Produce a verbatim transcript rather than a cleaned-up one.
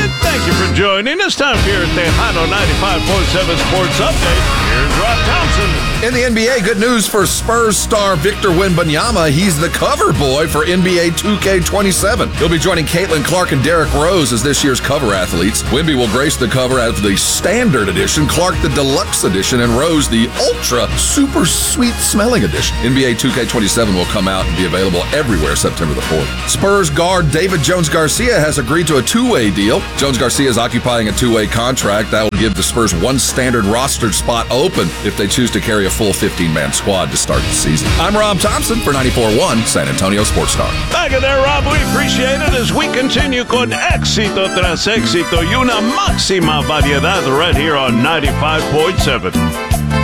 And thank you for joining us. Time here at Tejano ninety-five point seven Sports Update. Here's Rob Thompson. In the N B A, good news for Spurs star Victor Wembanyama. He's the cover boy for N B A two K twenty-seven. He'll be joining Caitlin Clark and Derrick Rose as this year's cover athletes. Wemby will grace the cover as the Standard Edition, Clark the Deluxe Edition, and Rose the Ultra Super Sweet Smelling Edition. N B A two K twenty-seven will come out and be available everywhere September the fourth. Spurs guard David Jones-Garcia has agreed to a two-way deal. Jones-Garcia is occupying a two-way contract that will give the Spurs one standard rostered spot open if they choose to carry a full fifteen-man squad to start the season. I'm Rob Thompson for ninety-four point one San Antonio Sports Star. Back in there, Rob. We appreciate it as we continue con éxito tras éxito y una máxima variedad right here on ninety-five point seven.